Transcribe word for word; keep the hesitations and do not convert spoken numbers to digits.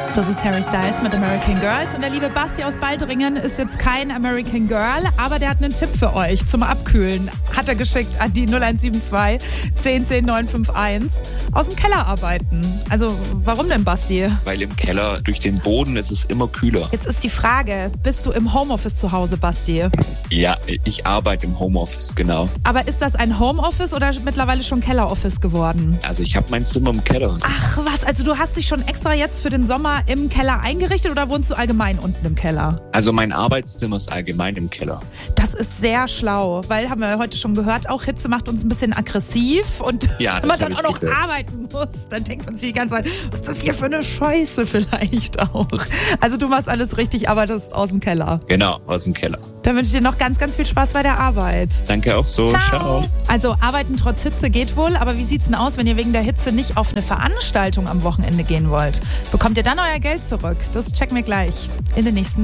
Das ist Harry Styles mit American Girls und der liebe Basti aus Baldringen ist jetzt kein American Girl, aber der hat einen Tipp für euch zum Abkühlen. Hat er geschickt an die null eins sieben zwei, zehn zehn, neun fünf eins. Aus dem Keller arbeiten. Also warum denn, Basti? Weil im Keller durch den Boden ist es immer kühler. Jetzt ist die Frage, bist du im Homeoffice zu Hause, Basti? Ja, ich arbeite im Homeoffice, genau. Aber ist das ein Homeoffice oder mittlerweile schon Kelleroffice geworden? Also ich habe mein Zimmer im Keller. Ach was, also du hast dich schon extra jetzt für den Sommer im Keller eingerichtet oder wohnst du allgemein unten im Keller? Also mein Arbeitszimmer ist allgemein im Keller. Das ist sehr schlau, weil, haben wir heute schon gehört, auch Hitze macht uns ein bisschen aggressiv und Ja, wenn man das dann hab auch ich noch gehört. arbeiten muss, dann denkt man sich die ganze Zeit, was ist das hier für eine Scheiße vielleicht auch. Also du machst alles richtig, arbeitest aus dem Keller. Genau, aus dem Keller. Dann wünsche ich dir noch ganz, ganz viel Spaß bei der Arbeit. Danke auch so. Ciao. Also arbeiten trotz Hitze geht wohl, aber wie sieht's denn aus, wenn ihr wegen der Hitze nicht auf eine Veranstaltung am Wochenende gehen wollt? Bekommt ihr dann euer Geld zurück? Das checken wir gleich in den nächsten